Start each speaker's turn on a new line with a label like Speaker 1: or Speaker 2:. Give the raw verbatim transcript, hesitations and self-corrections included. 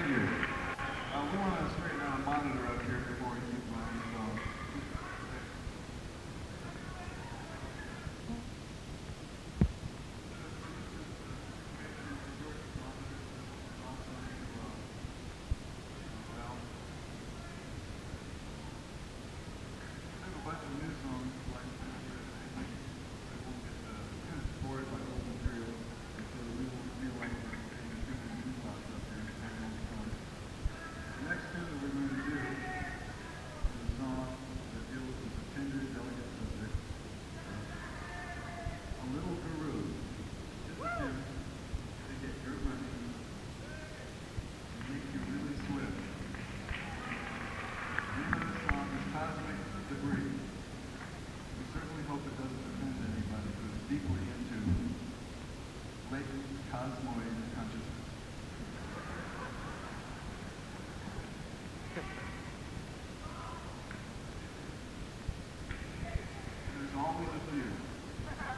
Speaker 1: you. Uh, we want to straighten out a monitor up here before we keep going. So. A bunch of new songs like that won't get uh, kind of scored by old material, and so we won't feel like we're taking too many new thoughts up here. The next tune that we're going to do is a song that deals with a tender, delicate subject. A Little Guru. Just a tune to get your money and make you really sweat. The name of this song is Cosmic Debris. We certainly hope it doesn't offend anybody who's deeply into latent cosmoid consciousness.